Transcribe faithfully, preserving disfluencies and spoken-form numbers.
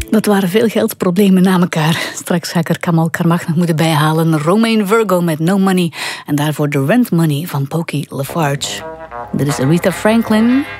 Dat waren veel geldproblemen na elkaar. Straks ga ik er Kamal Karmach nog moeten bijhalen. Romain Virgo met No Money. En daarvoor de Rent Money van Pokey Lafarge. Dit is Aretha Franklin.